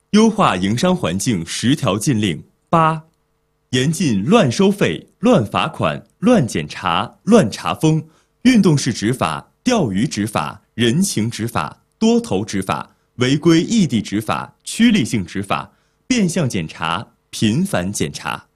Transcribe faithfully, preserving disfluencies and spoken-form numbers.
优化营商环境十条禁令八，严禁乱收费、乱罚款、乱检查、乱查封、运动式执法、钓鱼执法、人情执法、多头执法、违规异地执法、趋利性执法、变相检查、频繁检查。